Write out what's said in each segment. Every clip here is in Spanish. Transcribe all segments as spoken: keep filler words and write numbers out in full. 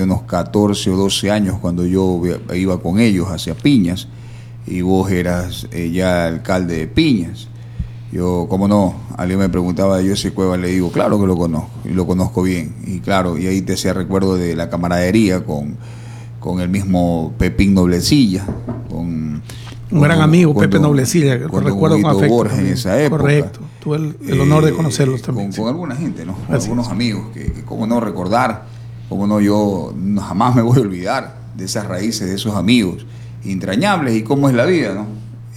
unos catorce o doce años cuando yo iba con ellos hacia Piñas, y vos eras eh, ya alcalde de Piñas. Yo, cómo no, alguien me preguntaba de José Cuevas, le digo, claro que lo conozco, y lo conozco bien. Y claro, y ahí te hacía recuerdo de la camaradería con, con el mismo Pepín Noblecilla, con... Un gran tu, amigo, Pepe tu, Noblecilla, que lo recuerdo con afecto. Borges en esa época. Correcto, tuve el, el honor de conocerlos eh, también. Con, sí. con alguna gente, ¿no? Con Así algunos es. amigos, que, que cómo no recordar, cómo no yo no, jamás me voy a olvidar de esas raíces, de esos amigos entrañables, y cómo es la vida, ¿no?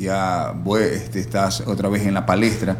Ya voy, este, estás otra vez en la palestra.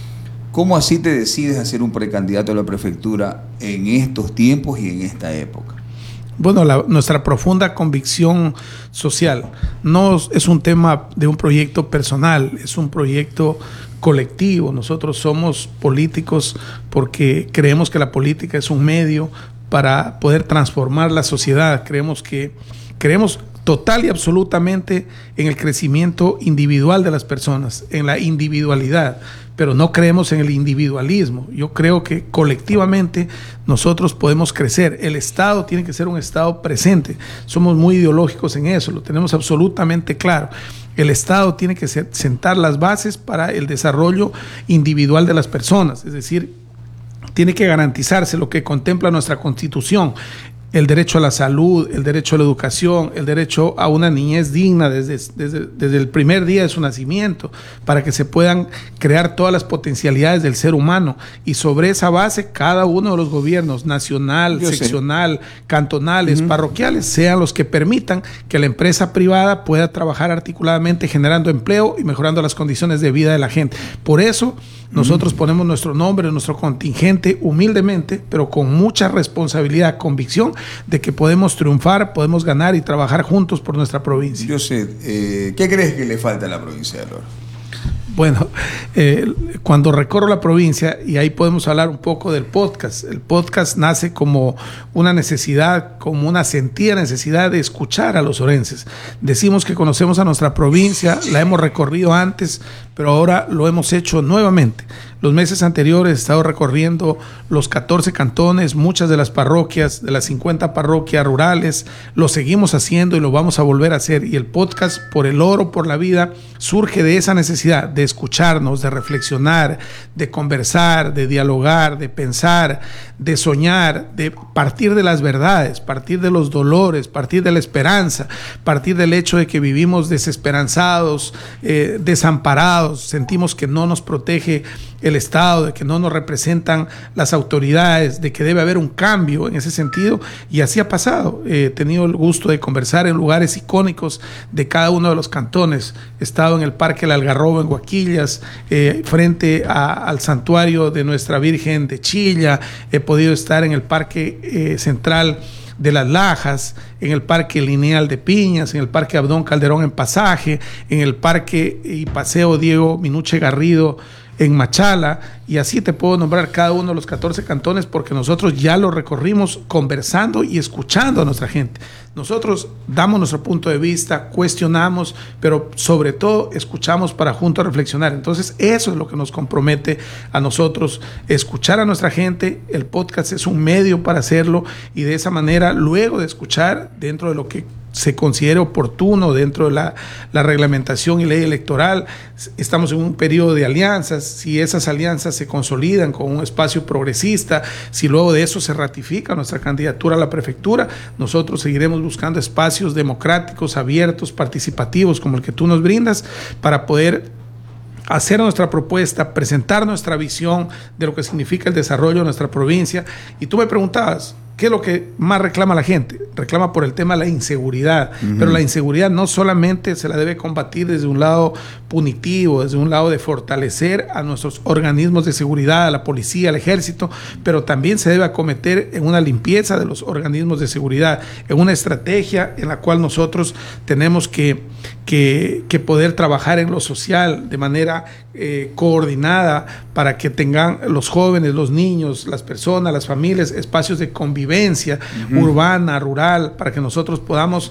¿Cómo así te decides a ser un precandidato a la prefectura en estos tiempos y en esta época? Bueno, la, nuestra profunda convicción social no es un tema de un proyecto personal, es un proyecto colectivo. Nosotros somos políticos porque creemos que la política es un medio para poder transformar la sociedad. Creemos que creemos total y absolutamente en el crecimiento individual de las personas, en la individualidad, pero no creemos en el individualismo. Yo creo que colectivamente nosotros podemos crecer. El Estado tiene que ser un Estado presente. Somos muy ideológicos en eso, lo tenemos absolutamente claro. El Estado tiene que ser, sentar las bases para el desarrollo individual de las personas, es decir, tiene que garantizarse lo que contempla nuestra Constitución: el derecho a la salud, el derecho a la educación, el derecho a una niñez digna desde, desde, desde el primer día de su nacimiento, para que se puedan crear todas las potencialidades del ser humano. Y sobre esa base, cada uno de los gobiernos, nacional, Yo seccional, sé. cantonales, uh-huh. parroquiales, sean los que permitan que la empresa privada pueda trabajar articuladamente, generando empleo y mejorando las condiciones de vida de la gente. Por eso, nosotros uh-huh. ponemos nuestro nombre, nuestro contingente, humildemente, pero con mucha responsabilidad, convicción, de que podemos triunfar, podemos ganar y trabajar juntos por nuestra provincia. Yo sé, eh, ¿qué crees que le falta a la provincia de Lora? Bueno, eh, cuando recorro la provincia, y ahí podemos hablar un poco del podcast. El podcast nace como una necesidad, como una sentida necesidad de escuchar a los orenses. Decimos que conocemos a nuestra provincia, la hemos recorrido antes, pero ahora lo hemos hecho nuevamente. Los meses anteriores he estado recorriendo los catorce cantones, muchas de las parroquias, de las cincuenta parroquias rurales. Lo seguimos haciendo y lo vamos a volver a hacer. Y el podcast, por el oro, por la vida, surge de esa necesidad de escucharnos, de reflexionar, de conversar, de dialogar, de pensar, de soñar, de partir de las verdades, partir de los dolores, partir de la esperanza, partir del hecho de que vivimos desesperanzados, eh, desamparados, sentimos que no nos protege el Estado, de que no nos representan las autoridades, de que debe haber un cambio en ese sentido, y así ha pasado. Eh, he tenido el gusto de conversar en lugares icónicos de cada uno de los cantones. He estado en el Parque El Algarrobo en Guaquillas, eh, frente a, al santuario de Nuestra Virgen de Chilla. He podido estar en el Parque eh, Central de Las Lajas, en el Parque Lineal de Piñas, en el Parque Abdón Calderón en Pasaje, en el Parque y Paseo Diego Minuche Garrido en Machala, y así te puedo nombrar cada uno de los catorce cantones, porque nosotros ya lo recorrimos conversando y escuchando a nuestra gente. Nosotros damos nuestro punto de vista, cuestionamos, pero sobre todo escuchamos para juntos reflexionar. Entonces eso es lo que nos compromete a nosotros, escuchar a nuestra gente. El podcast es un medio para hacerlo, y de esa manera, luego de escuchar, dentro de lo que se considere oportuno, dentro de la, la reglamentación y ley electoral, estamos en un periodo de alianzas. Si esas alianzas se consolidan con un espacio progresista, si luego de eso se ratifica nuestra candidatura a la prefectura, nosotros seguiremos buscando espacios democráticos, abiertos, participativos, como el que tú nos brindas, para poder hacer nuestra propuesta, presentar nuestra visión de lo que significa el desarrollo de nuestra provincia. Y tú me preguntabas, ¿qué es lo que más reclama la gente? Reclama por el tema de la inseguridad, uh-huh. pero la inseguridad no solamente se la debe combatir desde un lado punitivo, desde un lado de fortalecer a nuestros organismos de seguridad, a la policía, al ejército, pero también se debe acometer en una limpieza de los organismos de seguridad, en una estrategia en la cual nosotros tenemos que, que, que poder trabajar en lo social de manera eh, coordinada, para que tengan los jóvenes, los niños, las personas, las familias, espacios de convivencia uh-huh. urbana, rural, para que nosotros podamos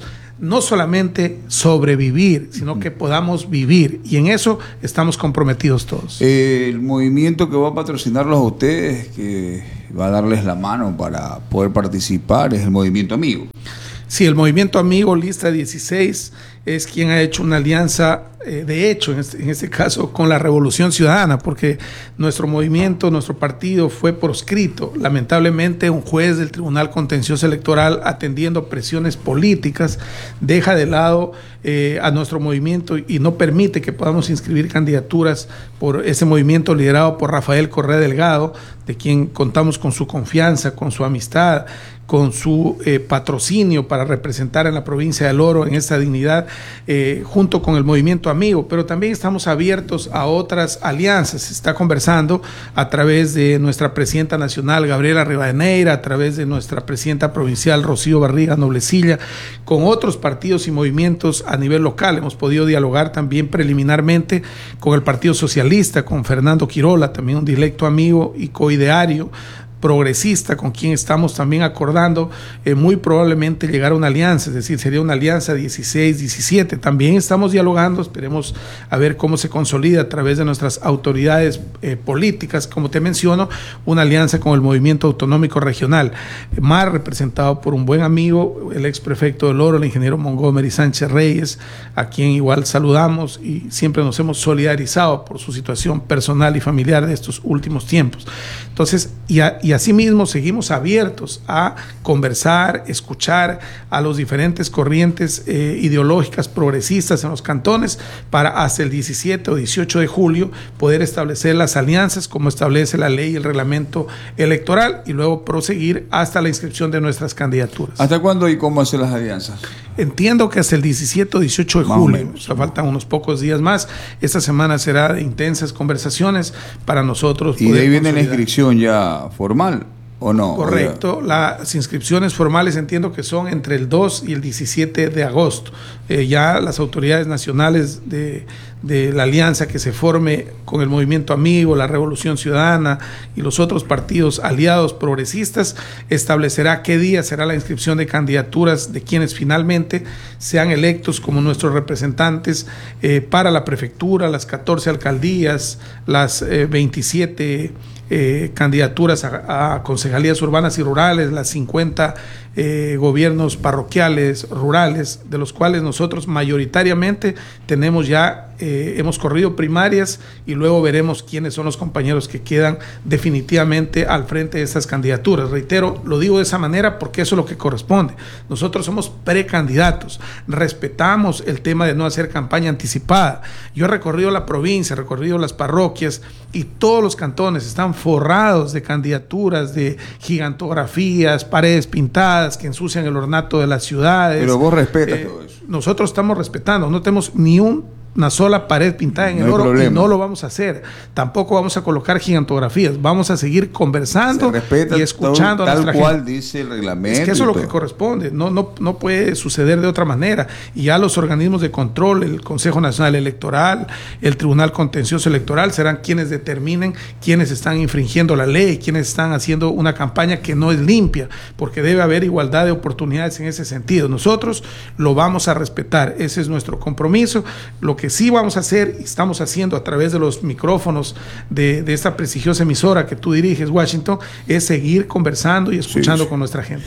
no solamente sobrevivir, sino que podamos vivir. Y en eso estamos comprometidos todos. Eh, el movimiento que va a patrocinarlos a ustedes, que va a darles la mano para poder participar, es el Movimiento Amigo. Sí, el Movimiento Amigo, Lista dieciséis, es quien ha hecho una alianza, eh, de hecho, en este, en este caso, con la Revolución Ciudadana, porque nuestro movimiento, nuestro partido fue proscrito. Lamentablemente, un juez del Tribunal Contencioso Electoral, atendiendo presiones políticas, deja de lado eh, a nuestro movimiento y no permite que podamos inscribir candidaturas por ese movimiento liderado por Rafael Correa Delgado, de quien contamos con su confianza, con su amistad, con su eh, patrocinio para representar en la provincia del Oro en esta dignidad, eh, junto con el Movimiento Amigo. Pero también estamos abiertos a otras alianzas. Se está conversando a través de nuestra presidenta nacional, Gabriela Rivadeneira, a través de nuestra presidenta provincial, Rocío Barriga Noblecilla, con otros partidos y movimientos a nivel local. Hemos podido dialogar también preliminarmente con el Partido Socialista, con Fernando Quirola, también un directo amigo y coideario progresista, con quien estamos también acordando eh, muy probablemente llegar a una alianza, es decir, sería una alianza dieciséis diecisiete. También estamos dialogando, esperemos a ver cómo se consolida a través de nuestras autoridades eh, políticas, como te menciono, una alianza con el Movimiento Autonómico Regional, eh, más representado por un buen amigo, el ex prefecto del Oro, el ingeniero Montgomery Sánchez Reyes, a quien igual saludamos y siempre nos hemos solidarizado por su situación personal y familiar de estos últimos tiempos. Entonces, y, a, y asimismo seguimos abiertos a conversar, escuchar a los diferentes corrientes eh, ideológicas progresistas en los cantones para hasta el diecisiete o dieciocho de julio poder establecer las alianzas como establece la ley y el reglamento electoral y luego proseguir hasta la inscripción de nuestras candidaturas. ¿Hasta cuándo y cómo hacer las alianzas? Entiendo que hasta el diecisiete o dieciocho de Más julio, o menos, o sea, faltan unos pocos días más. Esta semana será de intensas conversaciones para nosotros. Y de ahí viene la inscripción ya formal, ¿o no? Correcto, O las inscripciones formales entiendo que son entre el dos y el diecisiete de agosto. Eh, ya las autoridades nacionales de, de la alianza que se forme con el Movimiento Amigo, la Revolución Ciudadana y los otros partidos aliados progresistas establecerá qué día será la inscripción de candidaturas de quienes finalmente sean electos como nuestros representantes eh, para la prefectura, las catorce alcaldías, las eh, veintisiete Eh, candidaturas a, a concejalías urbanas y rurales, las cincuenta eh, gobiernos parroquiales, rurales, de los cuales nosotros mayoritariamente tenemos ya, eh, hemos corrido primarias y luego veremos quiénes son los compañeros que quedan definitivamente al frente de estas candidaturas. Reitero, lo digo de esa manera porque eso es lo que corresponde. Nosotros somos precandidatos, respetamos el tema de no hacer campaña anticipada. Yo he recorrido la provincia, he recorrido las parroquias y todos los cantones están forrados de candidaturas, de gigantografías, paredes pintadas que ensucian el ornato de las ciudades. Pero vos respetas eh, todo eso. Nosotros estamos respetando, no tenemos ni un una sola pared pintada en no el oro problema. y no lo vamos a hacer. Tampoco vamos a colocar gigantografías. Vamos a seguir conversando y escuchando tal, a nuestra tal cual gente. dice el reglamento. Es que eso es lo que corresponde. No, no, no puede suceder de otra manera. Y ya los organismos de control, el Consejo Nacional Electoral, el Tribunal Contencioso Electoral, serán quienes determinen quiénes están infringiendo la ley, quiénes están haciendo una campaña que no es limpia, porque debe haber igualdad de oportunidades en ese sentido. Nosotros lo vamos a respetar. Ese es nuestro compromiso. Lo que que sí vamos a hacer y estamos haciendo a través de los micrófonos de, de esta prestigiosa emisora que tú diriges, Washington, es seguir conversando y escuchando sí, sí. con nuestra gente.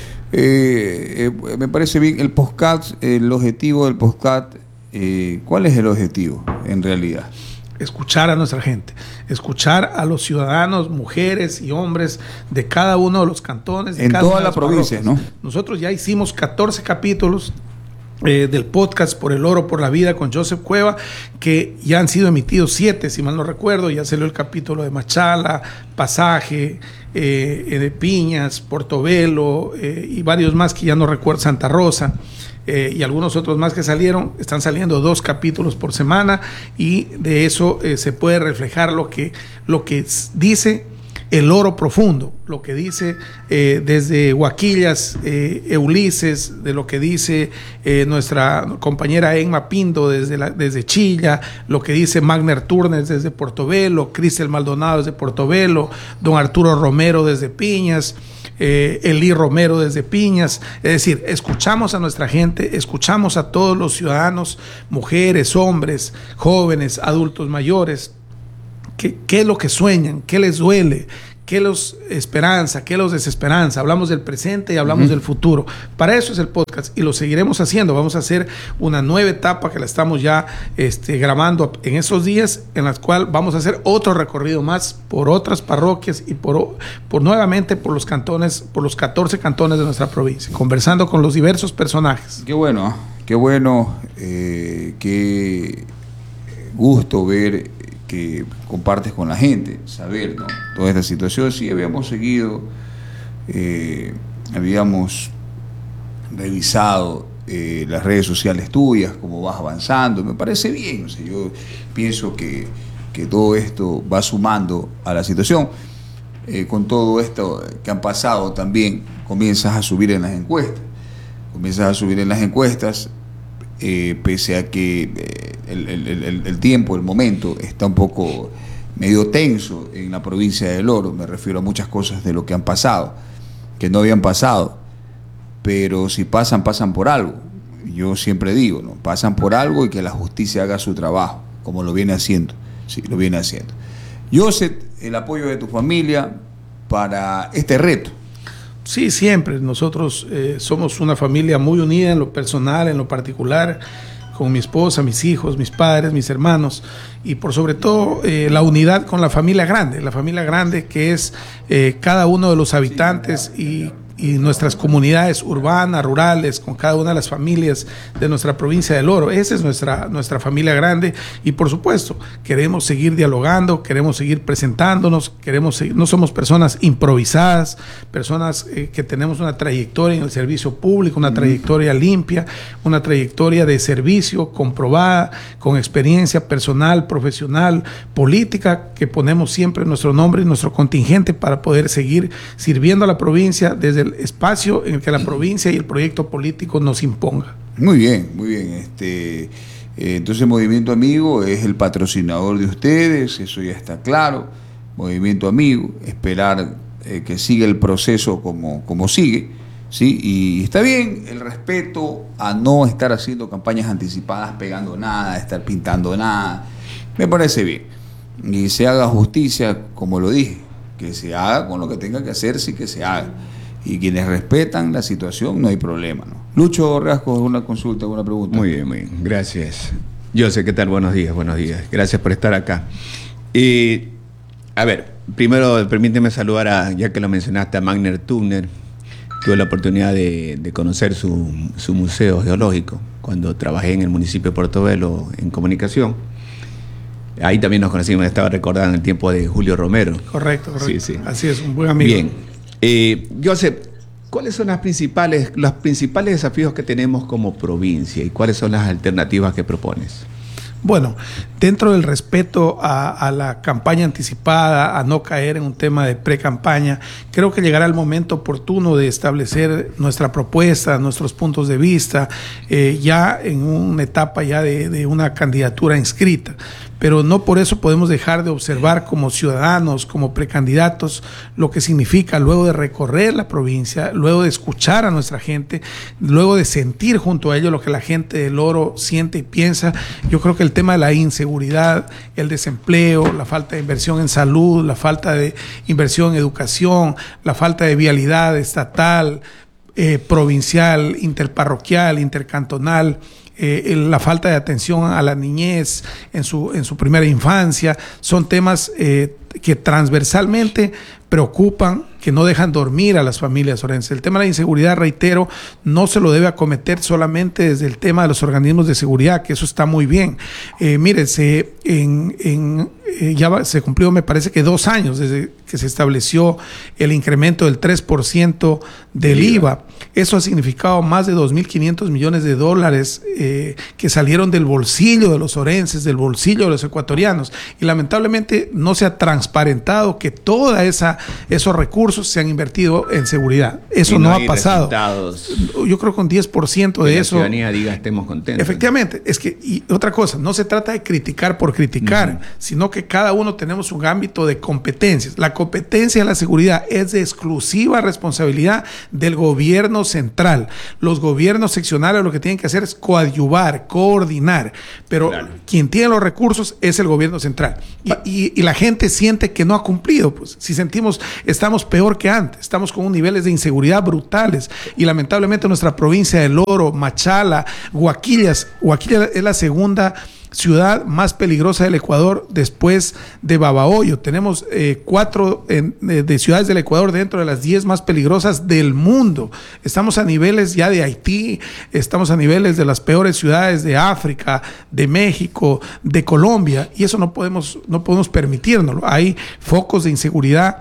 Eh, eh, me parece bien el podcast, el objetivo del podcast, eh, ¿cuál es el objetivo en realidad? Escuchar a nuestra gente, escuchar a los ciudadanos, mujeres y hombres de cada uno de los cantones. De en cada toda la provincia, ¿no? Nosotros ya hicimos catorce capítulos Eh, del podcast Por el Oro, por la Vida con Joseph Cueva, que ya han sido emitidos siete, si mal no recuerdo. Ya salió el capítulo de Machala, Pasaje, eh, de Piñas, Portobelo eh, y varios más que ya no recuerdo, Santa Rosa. Eh, y algunos otros más que salieron. Están saliendo dos capítulos por semana y de eso eh, se puede reflejar lo que, lo que dice el oro profundo, lo que dice eh, desde Huaquillas, eh, Ulises, de lo que dice eh, nuestra compañera Emma Pindo desde, la, desde Chilla, lo que dice Magner Turnes desde Portobelo, Cristel Maldonado desde Portobelo, don Arturo Romero desde Piñas, eh, Eli Romero desde Piñas. Es decir, escuchamos a nuestra gente, escuchamos a todos los ciudadanos, mujeres, hombres, jóvenes, adultos mayores, qué, qué es lo que sueñan, qué les duele, qué los esperanza, qué los desesperanza. Hablamos del presente y hablamos uh-huh. del futuro. Para eso es el podcast y lo seguiremos haciendo. Vamos a hacer una nueva etapa que la estamos ya este, grabando en esos días, en las cuales vamos a hacer otro recorrido más por otras parroquias y por, por nuevamente por los cantones, por los catorce cantones de nuestra provincia, conversando con los diversos personajes. Qué bueno, qué bueno, eh, qué gusto ver que compartes con la gente, saber, ¿no? Toda esta situación. Sí, habíamos seguido, eh, habíamos revisado eh, las redes sociales tuyas, cómo vas avanzando, me parece bien. O sea, yo pienso que, que todo esto va sumando a la situación. Eh, con todo esto que han pasado también comienzas a subir en las encuestas, comienzas a subir en las encuestas, eh, pese a que eh, El, el, el, el tiempo, el momento está un poco medio tenso en la provincia del Oro. Me refiero a muchas cosas de lo que han pasado, que no habían pasado, pero si pasan, pasan por algo. Yo siempre digo, ¿no? Pasan por algo y que la justicia haga su trabajo, como lo viene haciendo. Sí, lo viene haciendo. Yo sé el apoyo de tu familia para este reto. Sí, siempre. Nosotros eh, somos una familia muy unida en lo personal, en lo particular, con mi esposa, mis hijos, mis padres, mis hermanos, y por sobre todo eh, la unidad con la familia grande, la familia grande que es eh, cada uno de los habitantes y, y nuestras comunidades urbanas, rurales, con cada una de las familias de nuestra provincia del Oro. Esa es nuestra, nuestra familia grande y por supuesto queremos seguir dialogando, queremos seguir presentándonos, queremos seguir, no somos personas improvisadas, personas eh, que tenemos una trayectoria en el servicio público, una trayectoria limpia, una trayectoria de servicio comprobada, con experiencia personal, profesional, política, que ponemos siempre nuestro nombre y nuestro contingente para poder seguir sirviendo a la provincia desde el espacio en el que la provincia y el proyecto político nos imponga. Muy bien, muy bien. Este, eh, entonces Movimiento Amigo es el patrocinador de ustedes, eso ya está claro. Movimiento Amigo, esperar eh, que siga el proceso como, como sigue, ¿sí? Y está bien el respeto a no estar haciendo campañas anticipadas, pegando nada, estar pintando nada. Me parece bien. Y se haga justicia, como lo dije, que se haga con lo que tenga que hacerse y que se haga. Y quienes respetan la situación, no hay problema, ¿no? Lucho Rascos, una consulta, una pregunta. Muy bien, muy bien. Gracias. Yo sé qué tal, buenos días, buenos días. Gracias por estar acá. Eh, a ver, primero permíteme saludar a, ya que lo mencionaste, a Magner Tubner. Tuve la oportunidad de, de conocer su, su museo geológico cuando trabajé en el municipio de Portobelo en comunicación. Ahí también nos conocimos, estaba recordando el tiempo de Julio Romero. Correcto, correcto. Sí, sí. Así es, un buen amigo. Bien. Eh, Joseph, ¿cuáles son las principales, los principales desafíos que tenemos como provincia y cuáles son las alternativas que propones? Bueno, dentro del respeto a, a la campaña anticipada, a no caer en un tema de pre-campaña, creo que llegará el momento oportuno de establecer nuestra propuesta, nuestros puntos de vista, eh, ya en una etapa ya de, de una candidatura inscrita. Pero no por eso podemos dejar de observar como ciudadanos, como precandidatos, lo que significa luego de recorrer la provincia, luego de escuchar a nuestra gente, luego de sentir junto a ellos lo que la gente del Oro siente y piensa. Yo creo que el tema de la inseguridad, el desempleo, la falta de inversión en salud, la falta de inversión en educación, la falta de vialidad estatal, eh, provincial, interparroquial, intercantonal, Eh, la falta de atención a la niñez en su, en su primera infancia, son temas eh, que transversalmente preocupan, que no dejan dormir a las familias orenses. El tema de la inseguridad, reitero, no se lo debe acometer solamente desde el tema de los organismos de seguridad, que eso está muy bien. Eh, mire, se, en, en, eh, ya se cumplió, me parece que dos años desde que se estableció el incremento del tres por ciento del I V A. Eso ha significado más de dos mil quinientos millones de dólares eh, que salieron del bolsillo de los orenses, del bolsillo de los ecuatorianos. Y lamentablemente no se ha transparentado que toda esa esos recursos se han invertido en seguridad. Eso no, no ha pasado. Resultados. Yo creo que un diez por ciento de la eso. La ciudadanía diga estemos contentos. Efectivamente, es que, y otra cosa, no se trata de criticar por criticar, uh-huh. sino que cada uno tenemos un ámbito de competencias. La competencia de la seguridad es de exclusiva responsabilidad del gobierno central. Los gobiernos seccionales lo que tienen que hacer es coadyuvar, coordinar, pero claro, quien tiene los recursos es el gobierno central. Y, y, y la gente siente que no ha cumplido. Pues, si sentimos, estamos peor que antes, estamos con niveles de inseguridad brutales y lamentablemente nuestra provincia del Oro, Machala, Huaquillas, Huaquilla es la segunda ciudad más peligrosa del Ecuador después de Babahoyo. Tenemos eh, cuatro en, de, de ciudades del Ecuador dentro de las diez más peligrosas del mundo. Estamos a niveles ya de Haití, estamos a niveles de las peores ciudades de África, de México, de Colombia, y eso no podemos, no podemos permitírnoslo. Hay focos de inseguridad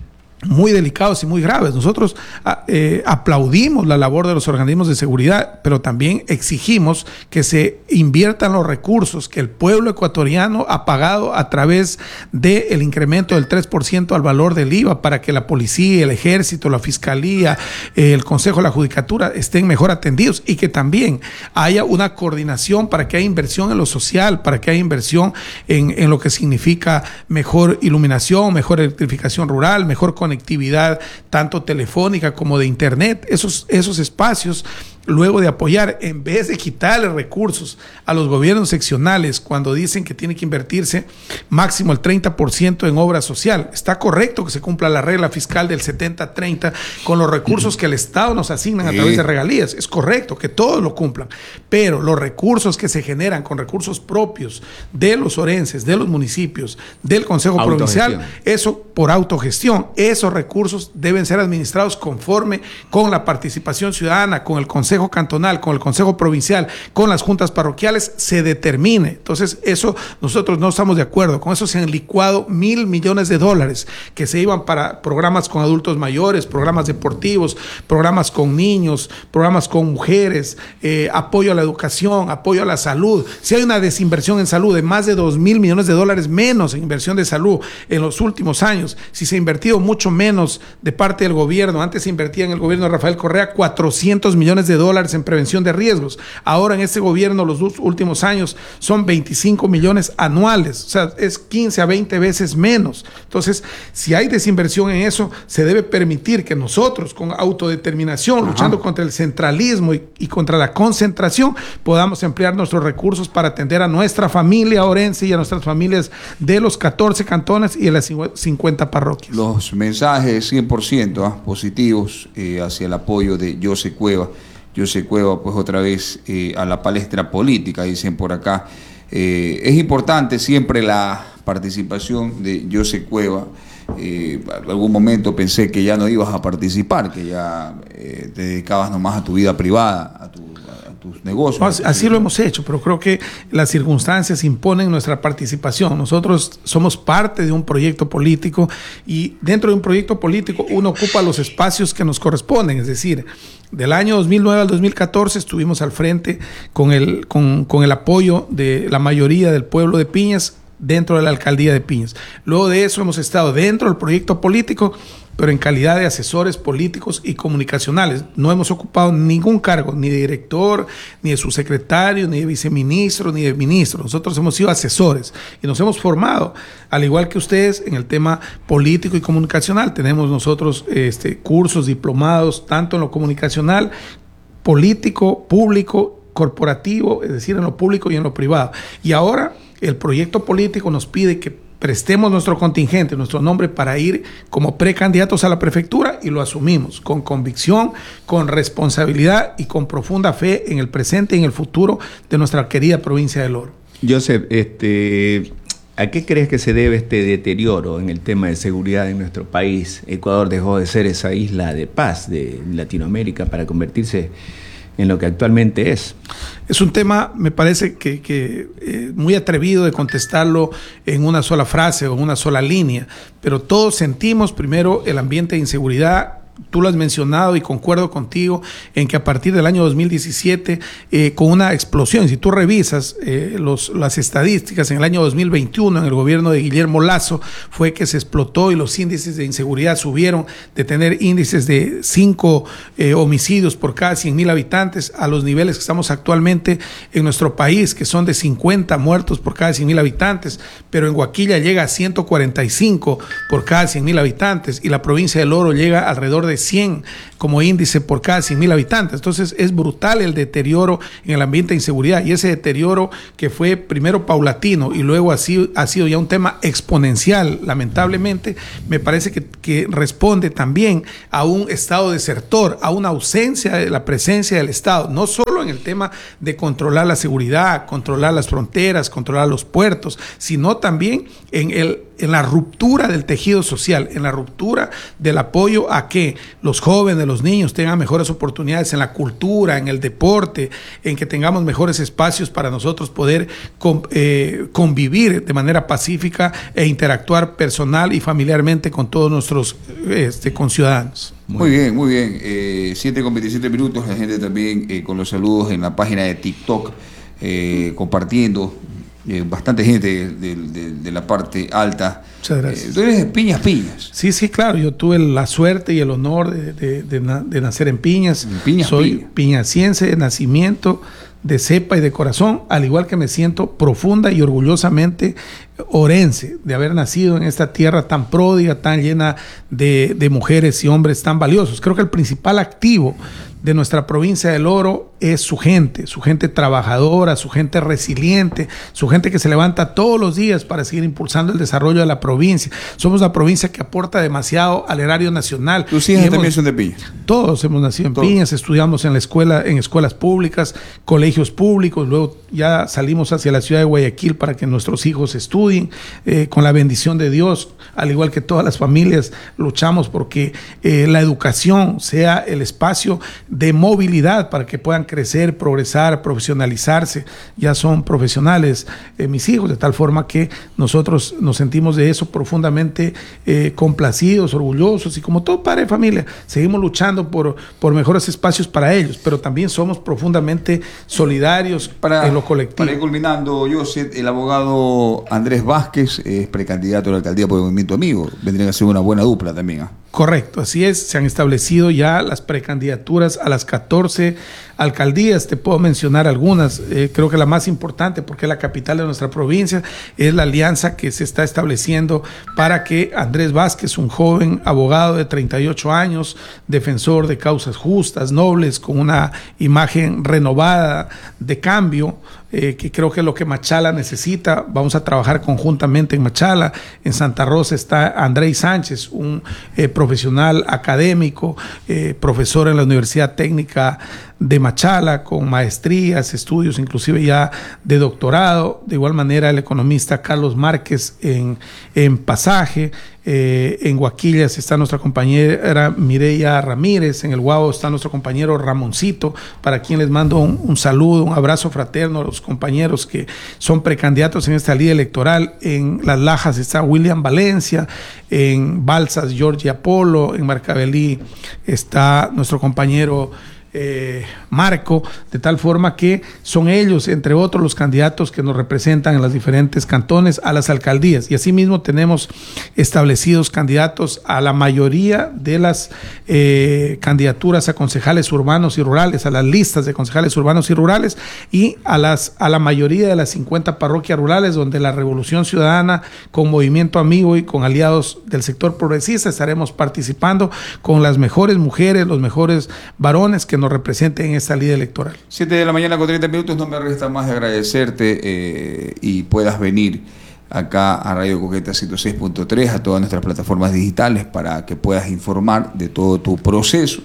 muy delicados y muy graves. Nosotros eh, aplaudimos la labor de los organismos de seguridad, pero también exigimos que se inviertan los recursos que el pueblo ecuatoriano ha pagado a través del incremento del tres por ciento al valor del I V A para que la policía, el ejército, la fiscalía, eh, el consejo de la judicatura estén mejor atendidos y que también haya una coordinación para que haya inversión en lo social, para que haya inversión en, en lo que significa mejor iluminación, mejor electrificación rural, mejor conectividad conectividad tanto telefónica como de internet, esos, esos espacios, luego de apoyar, en vez de quitarle recursos a los gobiernos seccionales cuando dicen que tiene que invertirse máximo el treinta por ciento en obra social. Está correcto que se cumpla la regla fiscal del setenta treinta con los recursos que el Estado nos asignan a través de regalías. Es correcto que todos lo cumplan, pero los recursos que se generan con recursos propios de los orenses, de los municipios, del Consejo Provincial, eso por autogestión, esos recursos deben ser administrados conforme con la participación ciudadana, con el Consejo Cantonal, con el Consejo Provincial, con las juntas parroquiales, se determine. Entonces, eso nosotros no estamos de acuerdo. Con eso se han licuado mil millones de dólares que se iban para programas con adultos mayores, programas deportivos, programas con niños, programas con mujeres, eh, apoyo a la educación, apoyo a la salud. Si hay una desinversión en salud de más de dos mil millones de dólares menos en inversión de salud en los últimos años, si se ha invertido mucho menos de parte del gobierno, antes se invertía en el gobierno de Rafael Correa cuatrocientos millones de dólares en prevención de riesgos. Ahora en este gobierno los dos últimos años son veinticinco millones anuales, o sea, es quince a veinte veces menos. Entonces, si hay desinversión en eso, se debe permitir que nosotros con autodeterminación, Ajá. luchando contra el centralismo y, y contra la concentración, podamos emplear nuestros recursos para atender a nuestra familia orense y a nuestras familias de los catorce cantones y de las cincuenta parroquias. Los mensajes cien por ciento ¿ah? positivos eh, hacia el apoyo de José Cueva. José Cueva, pues otra vez eh, a la palestra política, dicen por acá. Eh, es importante siempre la participación de José Cueva. Eh, en algún momento pensé que ya no ibas a participar, que ya eh, te dedicabas nomás a tu vida privada, a tu tus negocios. No, así, así lo hemos hecho, pero creo que las circunstancias imponen nuestra participación. Nosotros somos parte de un proyecto político y dentro de un proyecto político uno ocupa los espacios que nos corresponden, es decir, del año dos mil nueve al dos mil catorce estuvimos al frente con el, con, con el apoyo de la mayoría del pueblo de Piñas dentro de la alcaldía de Piñas. Luego de eso hemos estado dentro del proyecto político, pero en calidad de asesores políticos y comunicacionales. No hemos ocupado ningún cargo, ni de director, ni de subsecretario, ni de viceministro, ni de ministro. Nosotros hemos sido asesores y nos hemos formado, al igual que ustedes, en el tema político y comunicacional. Tenemos nosotros este, cursos, diplomados, tanto en lo comunicacional, político, público, corporativo, es decir, en lo público y en lo privado. Y ahora el proyecto político nos pide que prestemos nuestro contingente, nuestro nombre para ir como precandidatos a la prefectura y lo asumimos con convicción, con responsabilidad y con profunda fe en el presente y en el futuro de nuestra querida provincia del Oro. Joseph, este, ¿a qué crees que se debe este deterioro en el tema de seguridad en nuestro país? Ecuador dejó de ser esa isla de paz de Latinoamérica para convertirse en lo que actualmente es. Es un tema, me parece que, que eh, muy atrevido de contestarlo en una sola frase o en una sola línea, pero todos sentimos primero el ambiente de inseguridad Tú lo has mencionado y concuerdo contigo en que a partir del año dos mil diecisiete, eh, con una explosión, si tú revisas eh, los, las estadísticas, en el año dos mil veintiuno, en el gobierno de Guillermo Lasso, fue que se explotó y los índices de inseguridad subieron de tener índices de cinco eh, homicidios por cada cien mil habitantes a los niveles que estamos actualmente en nuestro país, que son de cincuenta muertos por cada cien mil habitantes, pero en Guaquilla llega a ciento cuarenta y cinco por cada cien mil habitantes y la provincia del Oro llega alrededor de cien como índice por cada cien mil habitantes. Entonces es brutal el deterioro en el ambiente de inseguridad, y ese deterioro que fue primero paulatino y luego así ha sido ya un tema exponencial, lamentablemente, me parece que, que responde también a un estado desertor, a una ausencia de la presencia del Estado, no solo en el tema de controlar la seguridad, controlar las fronteras, controlar los puertos, sino también en el en la ruptura del tejido social, en la ruptura del apoyo a que los jóvenes, los niños tengan mejores oportunidades en la cultura, en el deporte, en que tengamos mejores espacios para nosotros poder con, eh, convivir de manera pacífica e interactuar personal y familiarmente con todos nuestros este, conciudadanos. Muy bien, muy bien. Eh, siete con veintisiete minutos, la gente también eh, con los saludos en la página de TikTok, eh, compartiendo. Eh, bastante gente de, de, de la parte alta. Muchas gracias. Eh, tú eres de Piñas, Piñas. Sí, sí, claro. Yo tuve la suerte y el honor de, de, de, de nacer en Piñas. En Piñas, Soy Piña. piñaciense de nacimiento, de cepa y de corazón, al igual que me siento profunda y orgullosamente orense de haber nacido en esta tierra tan pródiga, tan llena de, de mujeres y hombres tan valiosos. Creo que el principal activo de nuestra provincia del Oro es su gente, su gente trabajadora, su gente resiliente, su gente que se levanta todos los días para seguir impulsando el desarrollo de la provincia. Somos una provincia que aporta demasiado al erario nacional. ¿Tus hijas también son de Piñas? Todos hemos nacido en Todos. Piñas, estudiamos en la escuela, en escuelas públicas, colegios públicos, luego ya salimos hacia la ciudad de Guayaquil para que nuestros hijos estudien, eh, con la bendición de Dios, al igual que todas las familias, luchamos porque eh, la educación sea el espacio de movilidad para que puedan crecer, progresar, profesionalizarse. Ya son profesionales eh, mis hijos, de tal forma que nosotros nos sentimos de eso profundamente eh, complacidos, orgullosos, y como todo padre de familia, seguimos luchando por, por mejores espacios para ellos, pero también somos profundamente solidarios para, en lo colectivo. Para ir culminando, José, el abogado Andrés Vázquez es precandidato a la alcaldía por el Movimiento Amigo. Vendría a ser una buena dupla también, ¿eh? Correcto, así es. Se han establecido ya las precandidaturas a las catorce alcaldías. Te puedo mencionar algunas. Eh, creo que la más importante, porque es la capital de nuestra provincia, es la alianza que se está estableciendo para que Andrés Vázquez, un joven abogado de treinta y ocho años, defensor de causas justas, nobles, con una imagen renovada de cambio, Eh, que creo que es lo que Machala necesita. Vamos a trabajar conjuntamente en Machala. En Santa Rosa está Andrés Sánchez, un eh, profesional académico, eh, profesor en la Universidad Técnica de Machala, con maestrías, estudios inclusive ya de doctorado. De igual manera el economista Carlos Márquez en, en Pasaje. Eh, en Guaquillas está nuestra compañera Mireya Ramírez, en el Guavo está nuestro compañero Ramoncito, para quien les mando un, un saludo, un abrazo fraterno a los compañeros que son precandidatos en esta línea electoral. En Las Lajas está William Valencia, en Balsas Georgia Polo, en Marcabelí está nuestro compañero Eh, Marco, de tal forma que son ellos, entre otros, los candidatos que nos representan en los diferentes cantones a las alcaldías, y asimismo tenemos establecidos candidatos a la mayoría de las eh, candidaturas a concejales urbanos y rurales, a las listas de concejales urbanos y rurales, y a, las, a la mayoría de las cincuenta parroquias rurales, donde la Revolución Ciudadana, con Movimiento Amigo y con aliados del sector progresista, estaremos participando con las mejores mujeres, los mejores varones que nos representen en esta línea electoral. siete de la mañana con treinta minutos, no me resta más de agradecerte eh, y puedas venir acá a Radio Coqueta ciento seis punto tres, a todas nuestras plataformas digitales, para que puedas informar de todo tu proceso.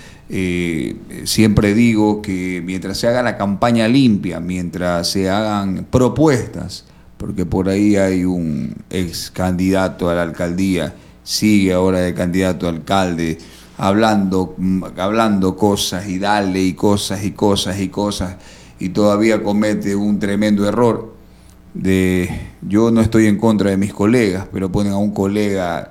Eh, siempre digo que mientras se haga la campaña limpia, mientras se hagan propuestas, porque por ahí hay un ex candidato a la alcaldía, sigue ahora de candidato a alcalde, hablando, hablando cosas y dale y cosas y cosas y cosas, y todavía comete un tremendo error de, yo no estoy en contra de mis colegas, pero ponen a un colega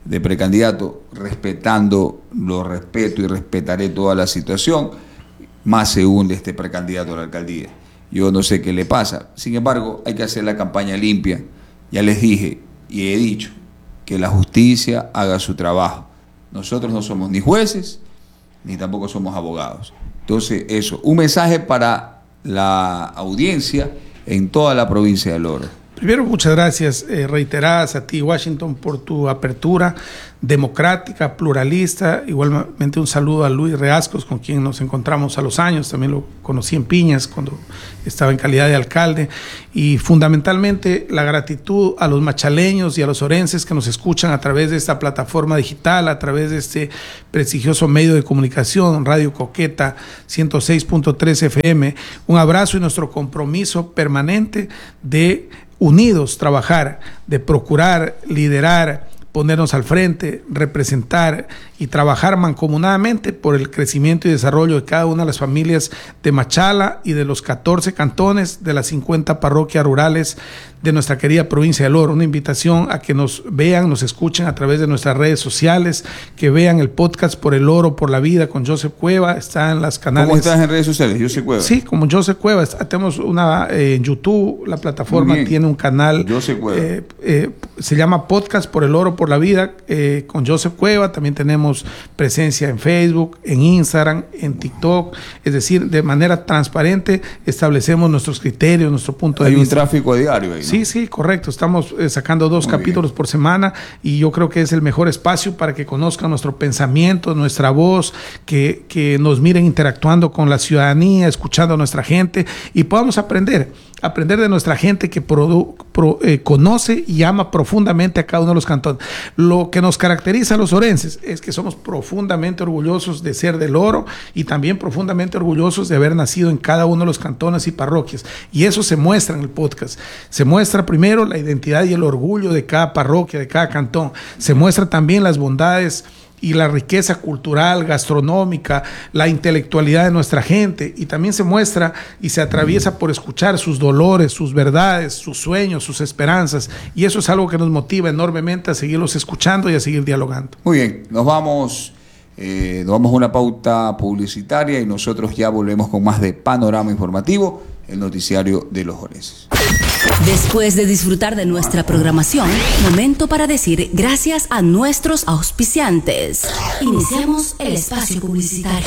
de precandidato, respetando, lo respeto y respetaré toda la situación, más se hunde este precandidato a la alcaldía. Yo no sé qué le pasa. Sin embargo, hay que hacer la campaña limpia. Ya les dije y he dicho que la justicia haga su trabajo. Nosotros no somos ni jueces, ni tampoco somos abogados. Entonces, eso, un mensaje para la audiencia en toda la provincia del Oro. Primero, muchas gracias eh, reiteradas a ti, Washington, por tu apertura democrática, pluralista. Igualmente un saludo a Luis Reascos, con quien nos encontramos a los años. También lo conocí en Piñas cuando estaba en calidad de alcalde. Y fundamentalmente la gratitud a los machaleños y a los orenses que nos escuchan a través de esta plataforma digital, a través de este prestigioso medio de comunicación, Radio Coqueta ciento seis punto tres F M. Un abrazo y nuestro compromiso permanente de unidos trabajar, de procurar liderar, ponernos al frente, representar y trabajar mancomunadamente por el crecimiento y desarrollo de cada una de las familias de Machala y de los catorce cantones de las cincuenta parroquias rurales de nuestra querida provincia del Oro. Una invitación a que nos vean, nos escuchen a través de nuestras redes sociales, que vean el podcast Por el Oro, por la Vida con Joseph Cueva. Está en las canales. ¿Cómo estás en redes sociales? Joseph Cueva. Sí, como Joseph Cueva. Está, tenemos una eh, en YouTube, la plataforma tiene un canal. Joseph Cueva. Eh, eh, se llama Podcast Por el Oro, por la Vida eh, con Joseph Cueva. También tenemos presencia en Facebook, en Instagram, en TikTok. Es decir, de manera transparente establecemos nuestros criterios, nuestro punto de Hay vista. Hay un tráfico diario ahí, ¿no? Sí, sí, correcto. Estamos eh, sacando dos Muy capítulos bien. por semana y yo creo que es el mejor espacio para que conozcan nuestro pensamiento, nuestra voz, que, que nos miren interactuando con la ciudadanía, escuchando a nuestra gente y podamos aprender, aprender de nuestra gente que produ, pro, eh, conoce y ama profundamente a cada uno de los cantones. Lo que nos caracteriza a los orenses es que somos profundamente orgullosos de ser del Oro y también profundamente orgullosos de haber nacido en cada uno de los cantones y parroquias. Y eso se muestra en el podcast. Se muestra primero la identidad y el orgullo de cada parroquia, de cada cantón. Se muestra también las bondades y la riqueza cultural, gastronómica, la intelectualidad de nuestra gente, y también se muestra y se atraviesa por escuchar sus dolores, sus verdades, sus sueños, sus esperanzas, y eso es algo que nos motiva enormemente a seguirlos escuchando y a seguir dialogando. Muy bien, nos vamos, eh, nos vamos a una pauta publicitaria y nosotros ya volvemos con más de Panorama Informativo, el noticiario de los orenses. Después de disfrutar de nuestra programación, momento para decir gracias a nuestros auspiciantes. Iniciamos el espacio publicitario.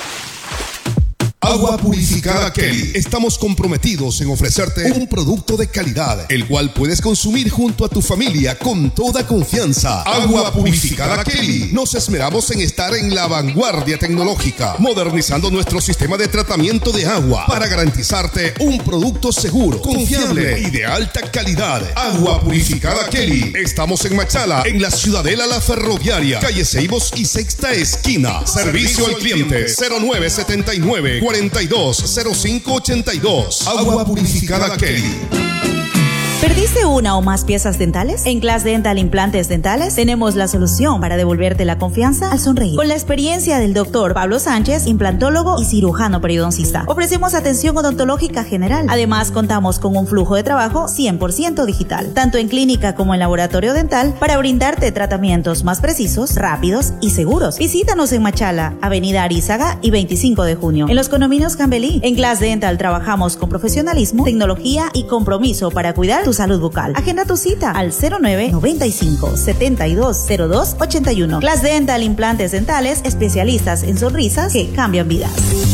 Agua Purificada Kelly. Estamos comprometidos en ofrecerte un producto de calidad, el cual puedes consumir junto a tu familia con toda confianza. Agua Purificada Kelly. Nos esmeramos en estar en la vanguardia tecnológica, modernizando nuestro sistema de tratamiento de agua para garantizarte un producto seguro, confiable y de alta calidad. Agua Purificada Kelly. Estamos en Machala, en la Ciudadela La Ferroviaria, calle Ceibos y Sexta Esquina. Servicio al cliente cero nueve setenta y nueve cuarenta y dos cero cinco ochenta y dos. Agua Purificada Kelly. ¿Perdiste una o más piezas dentales? En Class Dental Implantes Dentales tenemos la solución para devolverte la confianza al sonreír. Con la experiencia del doctor Pablo Sánchez, implantólogo y cirujano periodoncista, ofrecemos atención odontológica general. Además, contamos con un flujo de trabajo cien por ciento digital, tanto en clínica como en laboratorio dental, para brindarte tratamientos más precisos, rápidos y seguros. Visítanos en Machala, Avenida Arizaga y veinticinco de junio, en los condominios Cambelí. En Class Dental trabajamos con profesionalismo, tecnología y compromiso para cuidar tu salud bucal. Agenda tu cita al cero nueve noventa y cinco setenta y dos cero dos ochenta y uno. Class Dental Implantes Dentales, especialistas en sonrisas que cambian vidas.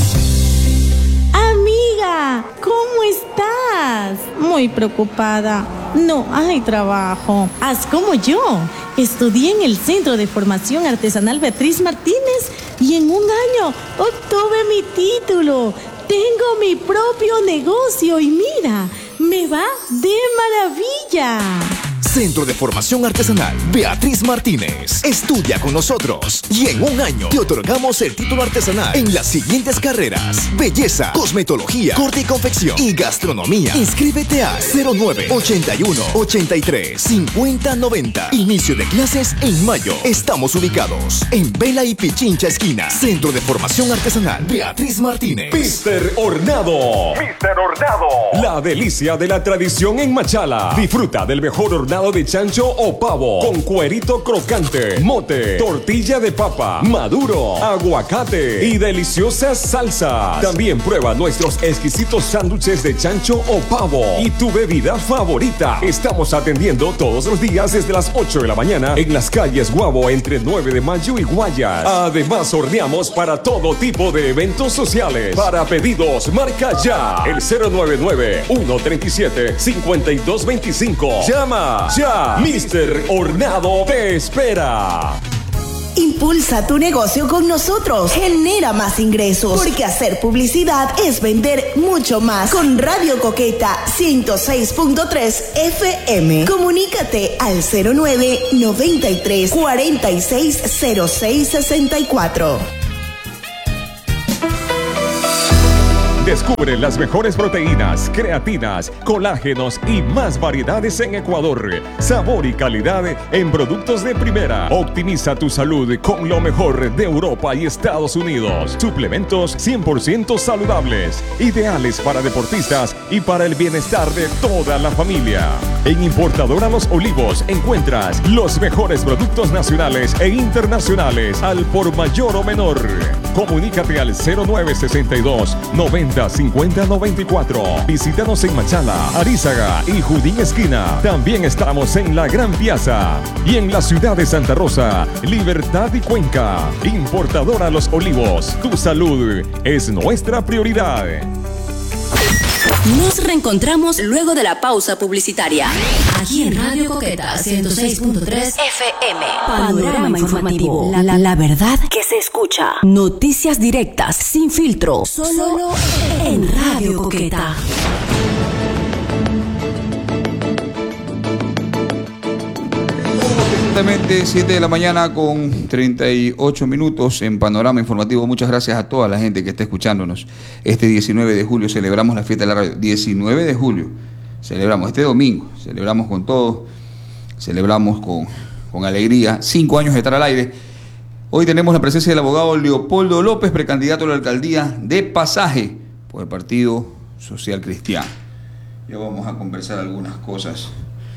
Amiga, ¿cómo estás? Muy preocupada. No hay trabajo. Haz como yo. Estudié en el Centro de Formación Artesanal Beatriz Martínez y en un año obtuve mi título. Tengo mi propio negocio y mira, me va de maravilla. Centro de Formación Artesanal Beatriz Martínez. Estudia con nosotros y en un año te otorgamos el título artesanal en las siguientes carreras: belleza, cosmetología, corte y confección y gastronomía. Inscríbete a cero nueve ochenta y uno ochenta y tres cincuenta noventa. Inicio de clases en mayo. Estamos ubicados en Vela y Pichincha esquina. Centro de Formación Artesanal Beatriz Martínez. Mister Hornado. Mister Hornado. La delicia de la tradición en Machala. Disfruta del mejor hornado hornado de chancho o pavo, con cuerito crocante, mote, tortilla de papa, maduro, aguacate y deliciosas salsas. También prueba nuestros exquisitos sándwiches de chancho o pavo y tu bebida favorita. Estamos atendiendo todos los días desde las ocho de la mañana en las calles Guabo entre nueve de mayo y Guayas. Además, horneamos para todo tipo de eventos sociales. Para pedidos, marca ya el cero nueve nueve, uno tres siete, cinco dos dos cinco. Llama ya. míster Hornado te espera. Impulsa tu negocio con nosotros. Genera más ingresos. Porque hacer publicidad es vender mucho más. Con Radio Coqueta ciento seis punto tres F M. Comunícate al cero nueve, noventa y tres, cuarenta y seis, cero seis sesenta y cuatro. Descubre las mejores proteínas, creatinas, colágenos y más variedades en Ecuador. Sabor y calidad en productos de primera. Optimiza tu salud con lo mejor de Europa y Estados Unidos. Suplementos cien por ciento saludables, ideales para deportistas y para el bienestar de toda la familia. En Importadora Los Olivos encuentras los mejores productos nacionales e internacionales al por mayor o menor. Comunícate al cero nueve sesenta y dos, noventa, cincuenta, noventa y cuatro. Visítanos en Machala, Arízaga y Judín Esquina. También estamos en la Gran Piazza y en la ciudad de Santa Rosa, Libertad y Cuenca. Importadora Los Olivos, tu salud es nuestra prioridad. Nos reencontramos luego de la pausa publicitaria. Aquí en Radio Coqueta ciento seis punto tres F M. Panorama informativo. La, la, la verdad que se escucha. Noticias directas, sin filtro. Solo en Radio Coqueta. Exactamente siete de la mañana con treinta y ocho minutos en Panorama Informativo. Muchas gracias a toda la gente que está escuchándonos. Este diecinueve de julio celebramos la fiesta de la radio. diecinueve de julio celebramos, este domingo, celebramos con todo, celebramos con, con alegría. Cinco años de estar al aire. Hoy tenemos la presencia del abogado Leopoldo López, precandidato a la alcaldía de Pasaje por el Partido Social Cristiano. Ya vamos a conversar algunas cosas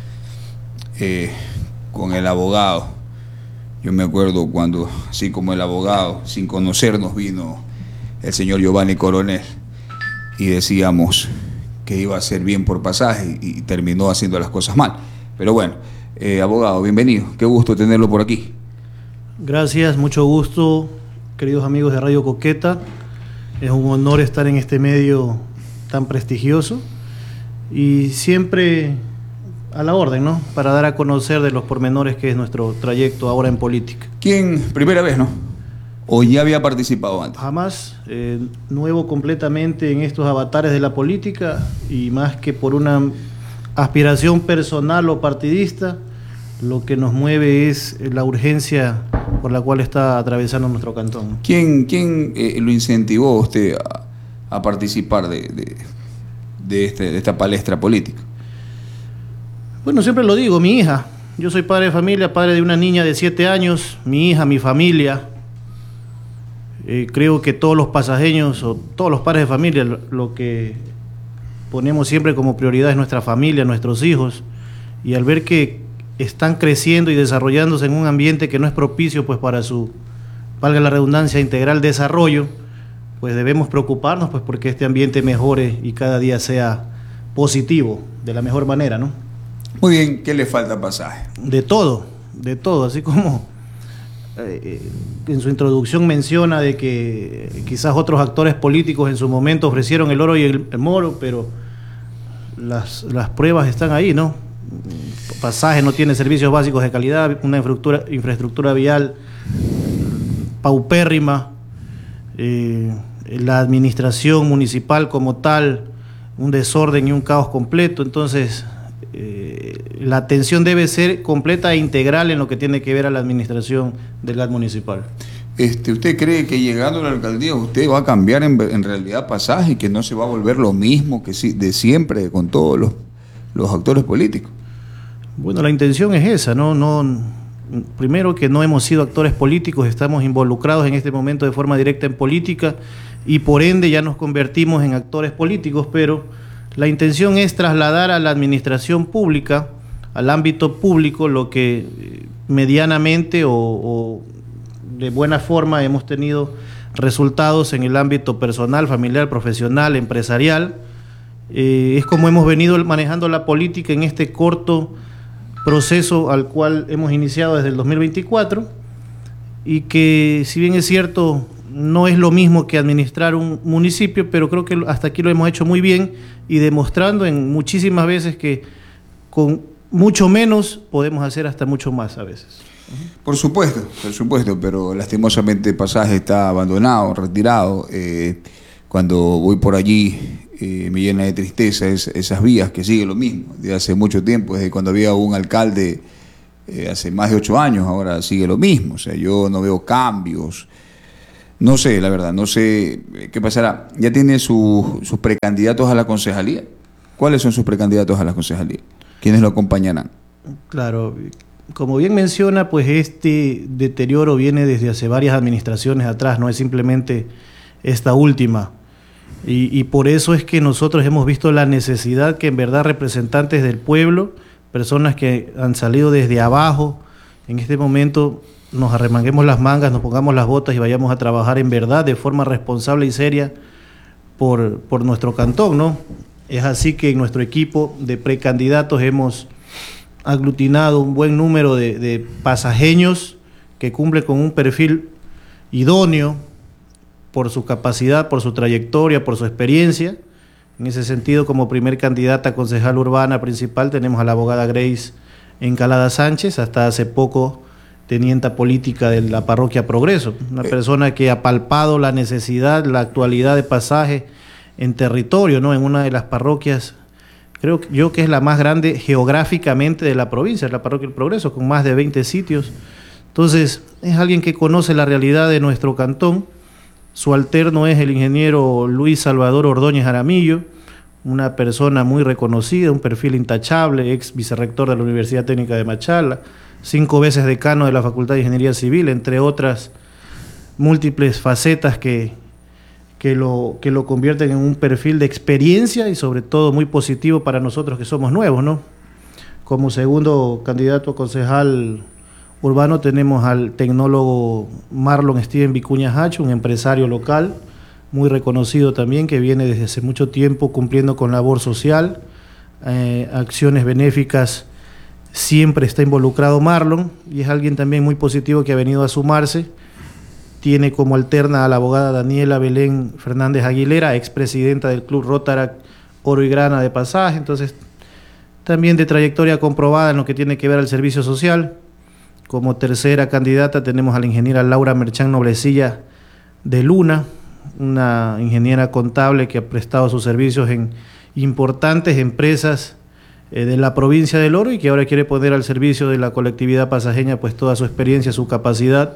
eh, con el abogado. Yo me acuerdo cuando, así como el abogado, sin conocernos, vino el señor Giovanni Coronel y decíamos que iba a hacer bien por Pasaje y terminó haciendo las cosas mal. Pero bueno, eh, abogado, bienvenido. Qué gusto tenerlo por aquí. Gracias, mucho gusto, queridos amigos de Radio Coqueta. Es un honor estar en este medio tan prestigioso y siempre a la orden, ¿no? Para dar a conocer de los pormenores que es nuestro trayecto ahora en política. ¿Quién? Primera vez, ¿no? ¿O ya había participado antes? Jamás, eh, nuevo completamente en estos avatares de la política y más que por una aspiración personal o partidista, lo que nos mueve es la urgencia por la cual está atravesando nuestro cantón. ¿Quién, quién eh, lo incentivó a usted a, a participar de, de, de, este, de esta palestra política? Bueno, siempre lo digo, mi hija. Yo soy padre de familia, padre de una niña de siete años, mi hija, mi familia. Eh, creo que todos los pasajeños o todos los padres de familia, lo, lo que ponemos siempre como prioridad es nuestra familia, nuestros hijos. Y al ver que están creciendo y desarrollándose en un ambiente que no es propicio pues para su, valga la redundancia, integral desarrollo, pues debemos preocuparnos pues porque este ambiente mejore y cada día sea positivo de la mejor manera, ¿no? Muy bien, ¿qué le falta a Pasaje? De todo, de todo, así como eh, en su introducción menciona de que quizás otros actores políticos en su momento ofrecieron el oro y el, el moro, pero las, las pruebas están ahí, ¿no? Pasaje no tiene servicios básicos de calidad, una infraestructura, infraestructura vial paupérrima, eh, la administración municipal como tal, un desorden y un caos completo. Entonces eh, la atención debe ser completa e integral en lo que tiene que ver a la administración del gas municipal. Este, ¿Usted cree que llegando a la alcaldía usted va a cambiar en, en realidad Pasaje y que no se va a volver lo mismo que si, de siempre con todos los, los actores políticos? Bueno, la intención es esa, ¿no? No, primero que no hemos sido actores políticos, estamos involucrados en este momento de forma directa en política y por ende ya nos convertimos en actores políticos, pero la intención es trasladar a la administración pública al ámbito público lo que eh, medianamente o, o de buena forma hemos tenido resultados en el ámbito personal, familiar, profesional, empresarial. Eh, es como hemos venido manejando la política en este corto proceso al cual hemos iniciado desde el dos mil veinticuatro, y que, si bien es cierto, no es lo mismo que administrar un municipio, pero creo que hasta aquí lo hemos hecho muy bien y demostrando en muchísimas veces que con mucho menos podemos hacer hasta mucho más a veces. Por supuesto, por supuesto, pero lastimosamente Pasaje está abandonado, retirado. Eh, cuando voy por allí eh, me llena de tristeza es, esas vías que siguen lo mismo, de hace mucho tiempo, desde cuando había un alcalde eh, hace más de ocho años, ahora sigue lo mismo. O sea, yo no veo cambios. No sé, la verdad, no sé qué pasará. ¿Ya tiene su, sus precandidatos a la concejalía? ¿Cuáles son sus precandidatos a la concejalía? ¿Quiénes lo acompañarán? Claro, como bien menciona, pues este deterioro viene desde hace varias administraciones atrás, no es simplemente esta última. Y, y por eso es que nosotros hemos visto la necesidad que en verdad representantes del pueblo, personas que han salido desde abajo, en este momento nos arremanguemos las mangas, nos pongamos las botas y vayamos a trabajar en verdad de forma responsable y seria por, por nuestro cantón, ¿no? Es así que en nuestro equipo de precandidatos hemos aglutinado un buen número de, de pasajeños que cumplen con un perfil idóneo por su capacidad, por su trayectoria, por su experiencia. En ese sentido, como primer candidata a concejal urbana principal tenemos a la abogada Grace Encalada Sánchez, hasta hace poco tenienta política de la parroquia Progreso, una persona que ha palpado la necesidad, la actualidad de Pasaje en territorio, ¿no? En una de las parroquias, creo yo que es la más grande geográficamente de la provincia, la parroquia del Progreso, con más de veinte sitios. Entonces, es alguien que conoce la realidad de nuestro cantón. Su alterno es el ingeniero Luis Salvador Ordóñez Jaramillo, una persona muy reconocida, un perfil intachable, ex vicerrector de la Universidad Técnica de Machala, cinco veces decano de la Facultad de Ingeniería Civil, entre otras múltiples facetas que, que, lo, que lo convierten en un perfil de experiencia y sobre todo muy positivo para nosotros que somos nuevos, ¿no? Como segundo candidato a concejal urbano tenemos al tecnólogo Marlon Steven Vicuña Hacho, un empresario local muy reconocido también, que viene desde hace mucho tiempo cumpliendo con labor social, eh, acciones benéficas. Siempre está involucrado Marlon y es alguien también muy positivo que ha venido a sumarse. Tiene como alterna a la abogada Daniela Belén Fernández Aguilera, expresidenta del Club Rotaract Oro y Grana de Pasaje, entonces también de trayectoria comprobada en lo que tiene que ver al servicio social. Como tercera candidata tenemos a la ingeniera Laura Merchán Noblecilla de Luna, una ingeniera contable que ha prestado sus servicios en importantes empresas de la provincia del Oro y que ahora quiere poner al servicio de la colectividad pasajeña pues toda su experiencia, su capacidad.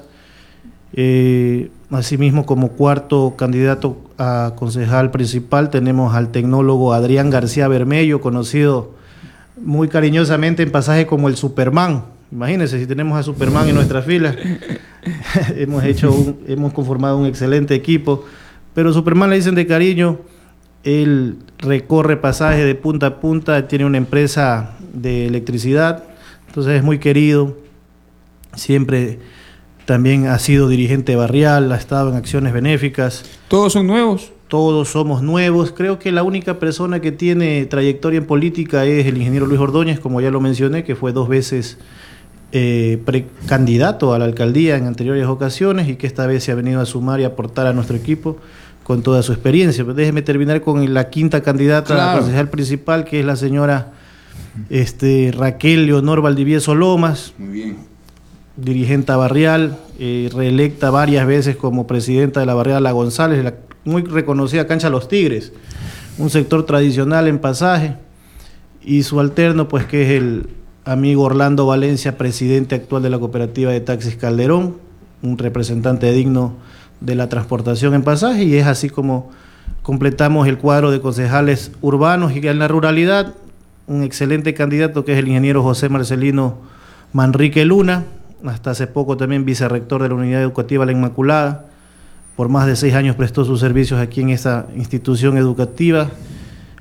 Eh, asimismo, como cuarto candidato a concejal principal tenemos al tecnólogo Adrián García Bermello, conocido muy cariñosamente en Pasaje como el Superman. Imagínense si tenemos a Superman en nuestra fila. hemos hecho un, hemos conformado un excelente equipo, pero Superman le dicen de cariño. Él recorre Pasaje de punta a punta, tiene una empresa de electricidad, entonces es muy querido, siempre también ha sido dirigente barrial, ha estado en acciones benéficas. ¿Todos son nuevos? Todos somos nuevos. Creo que la única persona que tiene trayectoria en política es el ingeniero Luis Ordóñez, como ya lo mencioné, que fue dos veces eh, precandidato a la alcaldía en anteriores ocasiones y que esta vez se ha venido a sumar y aportar a nuestro equipo con toda su experiencia. Pero déjeme terminar con la quinta candidata claro. a la concejal principal, que es la señora este, Raquel Leonor Valdivieso Lomas. Muy bien. Dirigente barrial, eh, reelecta varias veces como presidenta de la barriada La González, la muy reconocida Cancha Los Tigres, un sector tradicional en Pasaje, y su alterno, pues que es el amigo Orlando Valencia, presidente actual de la cooperativa de taxis Calderón, un representante digno de la transportación en Pasaje, y es así como completamos el cuadro de concejales urbanos. Y en la ruralidad, un excelente candidato que es el ingeniero José Marcelino Manrique Luna, hasta hace poco también vicerrector de la Unidad Educativa La Inmaculada, por más de seis años prestó sus servicios aquí en esta institución educativa,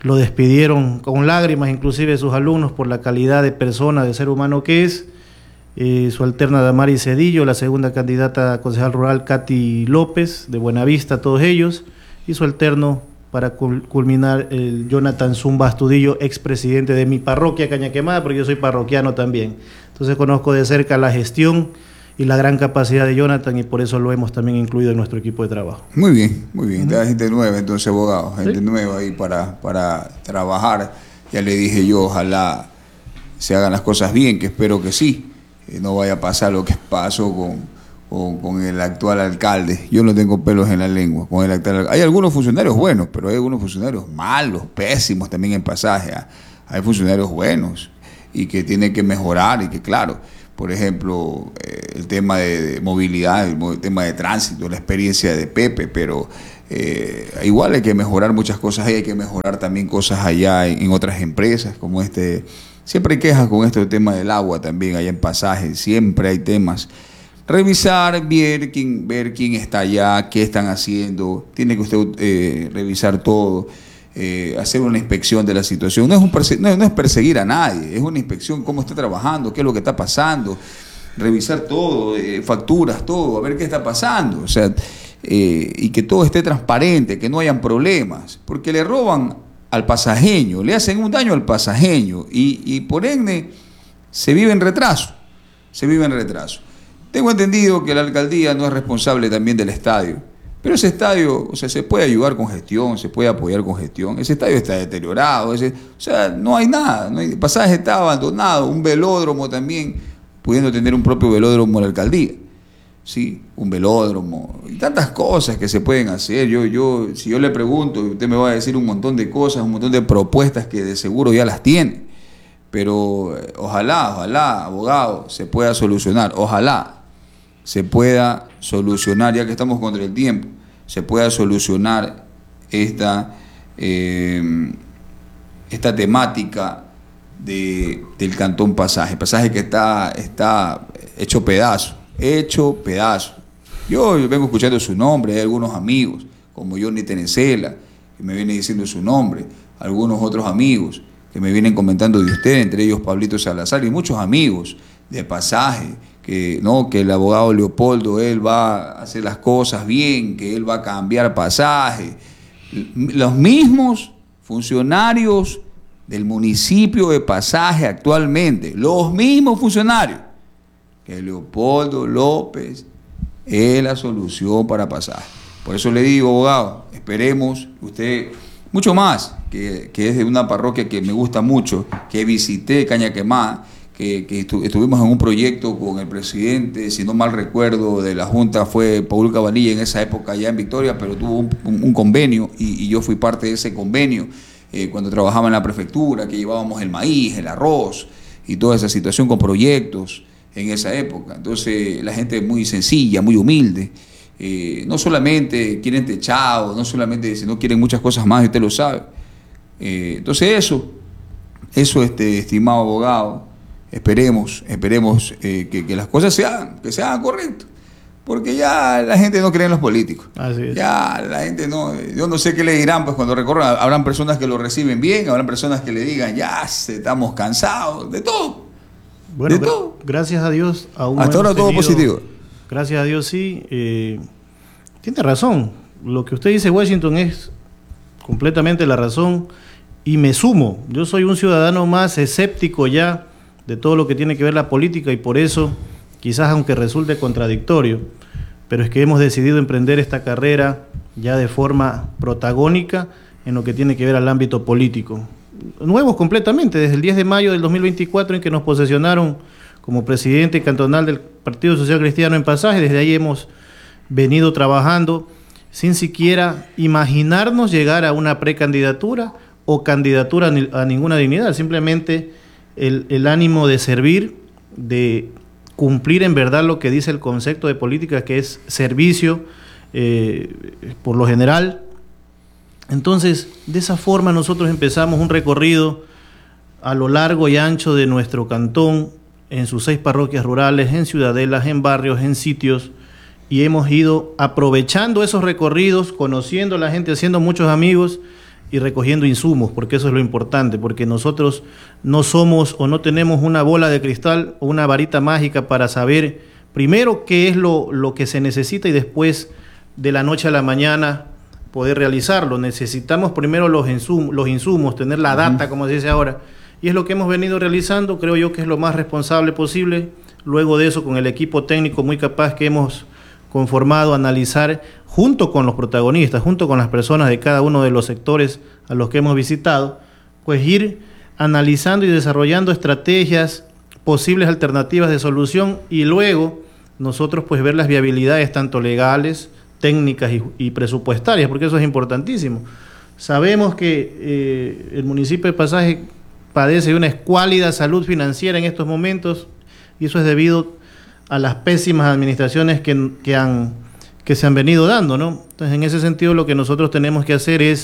lo despidieron con lágrimas, inclusive sus alumnos, por la calidad de persona, de ser humano que es. Eh, su alterna Damari Cedillo, la segunda candidata a concejal rural Katy López, de Buenavista, todos ellos, y su alterno para culminar el Jonathan Zumba Astudillo, expresidente de mi parroquia Cañaquemada, porque yo soy parroquiano también. Entonces conozco de cerca la gestión y la gran capacidad de Jonathan, y por eso lo hemos también incluido en nuestro equipo de trabajo. Muy bien, muy bien. Uh-huh. Gente nueva, entonces, abogado, gente ¿Sí? nueva ahí para, para trabajar. Ya le dije yo, ojalá se hagan las cosas bien, que espero que sí. Eh, no vaya a pasar lo que pasó con... Con, con el actual alcalde. Yo no tengo pelos en la lengua con el actual alcalde. Hay algunos funcionarios buenos, pero hay algunos funcionarios malos, pésimos también en pasaje. Hay funcionarios buenos y que tienen que mejorar y que, claro, por ejemplo, eh, el tema de, de movilidad, el, el tema de tránsito, la experiencia de Pepe, pero eh, igual hay que mejorar muchas cosas ahí, hay que mejorar también cosas allá en, en otras empresas, como este. Siempre hay quejas con este tema del agua también allá en pasaje, siempre hay temas. Revisar, ver quién, ver quién está allá, qué están haciendo. Tiene que usted eh, revisar todo, eh, hacer una inspección de la situación. No es, un perse- no, no es perseguir a nadie, es una inspección, cómo está trabajando, qué es lo que está pasando. Revisar todo, eh, facturas, todo, a ver qué está pasando. O sea, eh, y que todo esté transparente, que no hayan problemas. Porque le roban al pasajeño, le hacen un daño al pasajeño y, y por ende se vive en retraso. Se vive en retraso. Tengo entendido que la alcaldía no es responsable también del estadio, pero ese estadio, o sea, se puede ayudar con gestión, se puede apoyar con gestión. Ese estadio está deteriorado, ese, o sea, no hay nada, no hay, el pasaje está abandonado, un velódromo también, pudiendo tener un propio velódromo en la alcaldía, sí, un velódromo y tantas cosas que se pueden hacer. Yo, yo, si yo le pregunto, usted me va a decir un montón de cosas, un montón de propuestas que de seguro ya las tiene, pero eh, ojalá, ojalá, abogado, se pueda solucionar, ojalá se pueda solucionar, ya que estamos contra el tiempo, se pueda solucionar esta, eh, esta temática de, del Cantón Pasaje. Pasaje que está, está hecho pedazo, hecho pedazo. Yo, yo vengo escuchando su nombre, hay algunos amigos, como Johnny Tenecela, que me viene diciendo su nombre, algunos otros amigos que me vienen comentando de usted, entre ellos Pablito Salazar y muchos amigos de Pasaje, que no, que el abogado Leopoldo, él va a hacer las cosas bien, que él va a cambiar Pasaje. Los mismos funcionarios del municipio de Pasaje actualmente, los mismos funcionarios, que Leopoldo López es la solución para Pasaje. Por eso le digo, abogado, esperemos usted, mucho más, que, que es de una parroquia que me gusta mucho, que visité Cañaquemada, que, que estu- estuvimos en un proyecto con el presidente, si no mal recuerdo, de la Junta, fue Paul Cabanilla en esa época allá en Victoria, pero tuvo un, un, un convenio y, y yo fui parte de ese convenio eh, cuando trabajaba en la prefectura, que llevábamos el maíz, el arroz y toda esa situación con proyectos en esa época. Entonces la gente es muy sencilla, muy humilde, eh, no solamente quieren techado, no solamente, sino quieren muchas cosas más y usted lo sabe. Eh, entonces eso, eso este, estimado abogado, esperemos, esperemos eh, que, que las cosas se hagan, que se hagan correcto, porque ya la gente no cree en los políticos. Así es. Ya la gente no, yo no sé qué le dirán, pues cuando recorran, habrán personas que lo reciben bien, habrán personas que le digan, ya estamos cansados, de todo. Bueno, de gra- todo. gracias a Dios. Aún Hasta ahora hemos todo tenido- positivo. Gracias a Dios, sí. Eh, tiene razón. Lo que usted dice, Washington, es completamente la razón. Y me sumo. Yo soy un ciudadano más escéptico ya de todo lo que tiene que ver la política y por eso, quizás aunque resulte contradictorio, pero es que hemos decidido emprender esta carrera ya de forma protagónica en lo que tiene que ver al ámbito político. Nuevos completamente, desde el diez de mayo del dos mil veinticuatro en que nos posesionaron como presidente cantonal del Partido Social Cristiano en Pasaje, desde ahí hemos venido trabajando sin siquiera imaginarnos llegar a una precandidatura o candidatura a, ni- a ninguna dignidad, simplemente el, el ánimo de servir, de cumplir en verdad lo que dice el concepto de política, que es servicio, eh, por lo general. Entonces, de esa forma nosotros empezamos un recorrido a lo largo y ancho de nuestro cantón, en sus seis parroquias rurales, en ciudadelas, en barrios, en sitios, y hemos ido aprovechando esos recorridos, conociendo a la gente, haciendo muchos amigos y recogiendo insumos, porque eso es lo importante, porque nosotros no somos o no tenemos una bola de cristal o una varita mágica para saber primero qué es lo, lo que se necesita y después de la noche a la mañana poder realizarlo. Necesitamos primero los insumos, los insumos tener la data, como se dice ahora, y es lo que hemos venido realizando. Creo yo que es lo más responsable posible. Luego de eso, con el equipo técnico muy capaz que hemos conformado, analizar junto con los protagonistas, junto con las personas de cada uno de los sectores a los que hemos visitado, pues ir analizando y desarrollando estrategias, posibles alternativas de solución, y luego nosotros pues ver las viabilidades tanto legales, técnicas y, y presupuestarias, porque eso es importantísimo. Sabemos que eh, el municipio de Pasaje padece de una escuálida salud financiera en estos momentos, y eso es debido a las pésimas administraciones que, que, han, que se han venido dando, ¿no? Entonces, en ese sentido, lo que nosotros tenemos que hacer es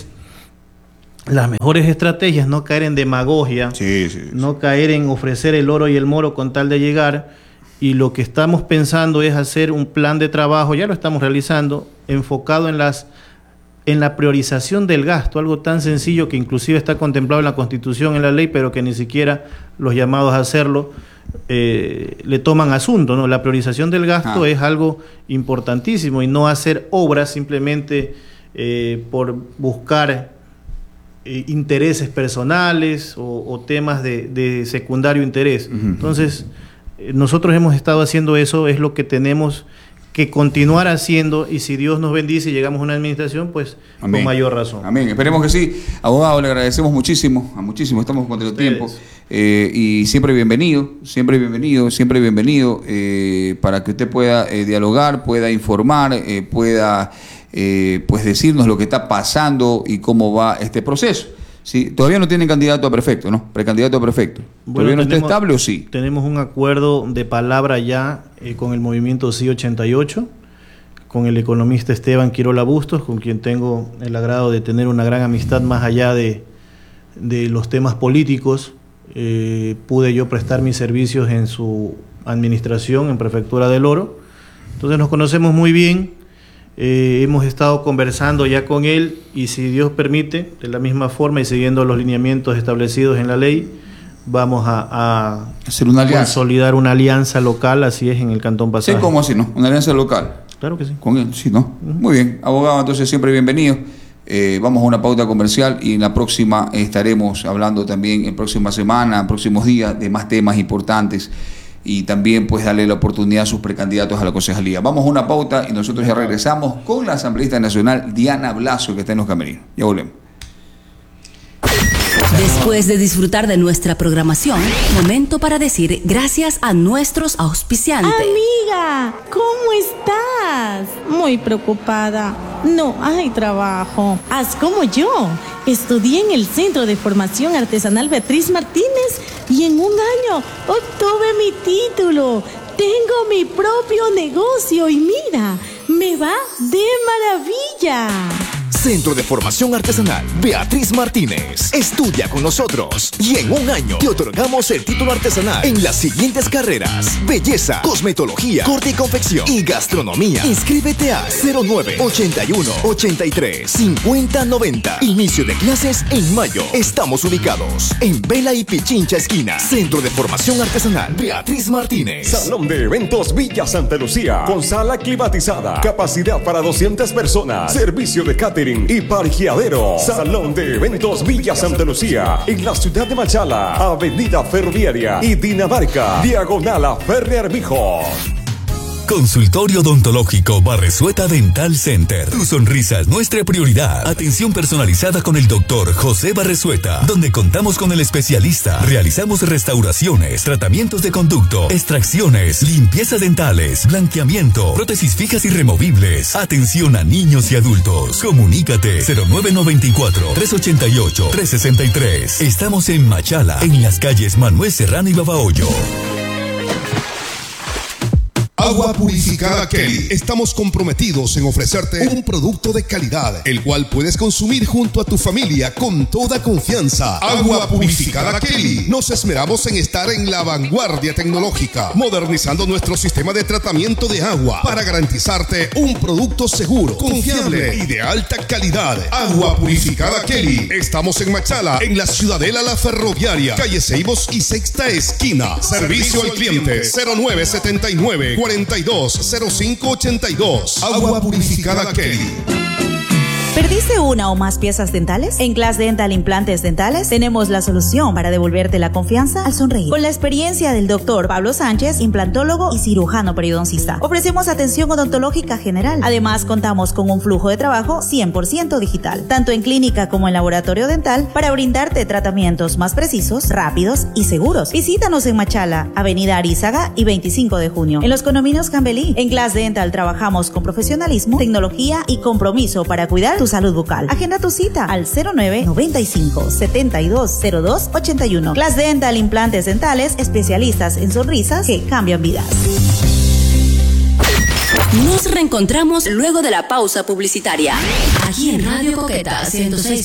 las mejores estrategias, no caer en demagogia, sí, sí, sí. no caer en ofrecer el oro y el moro con tal de llegar, y lo que estamos pensando es hacer un plan de trabajo, ya lo estamos realizando, enfocado en las en la priorización del gasto, algo tan sencillo que inclusive está contemplado en la Constitución, en la ley, pero que ni siquiera los llamados a hacerlo eh, le toman asunto, ¿no? La priorización del gasto ah. es algo importantísimo, y no hacer obras simplemente eh, por buscar eh, intereses personales o, o temas de, de secundario interés. Uh-huh. Entonces, eh, nosotros hemos estado haciendo eso, es lo que tenemos que continuar haciendo, y si Dios nos bendice y llegamos a una administración, pues Amén. Con mayor razón. Amén, esperemos que sí. Abogado, le agradecemos muchísimo, a muchísimo, estamos contra el tiempo, eh, y siempre bienvenido, siempre bienvenido, siempre bienvenido, eh, para que usted pueda eh, dialogar, pueda informar, eh, pueda eh, pues decirnos lo que está pasando y cómo va este proceso. Sí, todavía no tienen candidato a prefecto, ¿no? Precandidato a prefecto. Bueno, ¿Todavía no tenemos, está estable o sí? Tenemos un acuerdo de palabra ya eh, con el movimiento Sí ochenta y ocho, con el economista Esteban Quirola Bustos, con quien tengo el agrado de tener una gran amistad más allá de, de los temas políticos. Eh, pude yo prestar mis servicios en su administración en Prefectura del Oro. Entonces nos conocemos muy bien. Eh, hemos estado conversando ya con él, y si Dios permite, de la misma forma y siguiendo los lineamientos establecidos en la ley, vamos a, a hacer una alianza, consolidar una alianza local, así es, en el Cantón Pasaje. Sí, ¿cómo así, no? Una alianza local. Claro que sí. Con él, sí, ¿no? Uh-huh. Muy bien, abogado, entonces siempre bienvenido. Eh, vamos a una pauta comercial, y en la próxima estaremos hablando también, en próxima semana, próximos días, de más temas importantes, y también pues darle la oportunidad a sus precandidatos a la concejalía. Vamos a una pauta y nosotros ya regresamos con la asambleísta nacional Diana Blasio, que está en los camerinos. Ya volvemos. Después de disfrutar de nuestra programación, momento para decir gracias a nuestros auspiciantes. Amiga, ¿cómo estás? Muy preocupada. No hay trabajo. Haz como yo. Estudié en el Centro de Formación Artesanal Beatriz Martínez y en un año obtuve mi título. Tengo mi propio negocio y mira, me va de maravilla. Centro de Formación Artesanal Beatriz Martínez. Estudia con nosotros y en un año te otorgamos el título artesanal en las siguientes carreras: belleza, cosmetología, corte y confección y gastronomía. Inscríbete a cero nueve ochenta y uno ochenta y tres cincuenta noventa. Inicio de clases en mayo. Estamos ubicados en Vela y Pichincha esquina. Centro de Formación Artesanal Beatriz Martínez. Salón de Eventos Villa Santa Lucía, con sala climatizada, capacidad para doscientas personas, servicio de catering y parqueadero. Salón de Eventos Villa Santa Lucía, en la ciudad de Machala, Avenida Ferroviaria y Dinamarca, diagonal a Ferre Armijo. Consultorio Odontológico Barresueta Dental Center. Tu sonrisa es nuestra prioridad. Atención personalizada con el doctor José Barresueta, donde contamos con el especialista. Realizamos restauraciones, tratamientos de conducto, extracciones, limpieza dentales, blanqueamiento, prótesis fijas y removibles. Atención a niños y adultos. Comunícate cero nueve nueve cuatro, tres ocho ocho, tres seis tres. Estamos en Machala, en las calles Manuel Serrano y Babahoyo. Agua Purificada Kelly. Estamos comprometidos en ofrecerte un producto de calidad, el cual puedes consumir junto a tu familia con toda confianza. Agua Purificada Kelly. Nos esmeramos en estar en la vanguardia tecnológica, modernizando nuestro sistema de tratamiento de agua para garantizarte un producto seguro, confiable y de alta calidad. Agua Purificada Kelly. Estamos en Machala, en la Ciudadela La Ferroviaria, calle Ceibos y Sexta Esquina. Servicio al cliente cero nueve setenta y nueve, cuarenta y dos, cero cinco ochenta y dos. Agua Purificada Kelly. ¿Perdiste una o más piezas dentales? En Class Dental Implantes Dentales tenemos la solución para devolverte la confianza al sonreír. Con la experiencia del doctor Pablo Sánchez, implantólogo y cirujano periodoncista, ofrecemos atención odontológica general. Además, contamos con un flujo de trabajo cien por ciento digital, tanto en clínica como en laboratorio dental, para brindarte tratamientos más precisos, rápidos y seguros. Visítanos en Machala, Avenida Arizaga y veinticinco de junio, en los condominios Cambelí. En Class Dental trabajamos con profesionalismo, tecnología y compromiso para cuidar tu salud bucal. Agenda tu cita al cero nueve noventa y cinco, setenta y dos, cero dos, ochenta y uno. Class Dental Implantes Dentales, especialistas en sonrisas que cambian vidas. Nos reencontramos luego de la pausa publicitaria. Aquí en Radio Coqueta ciento seis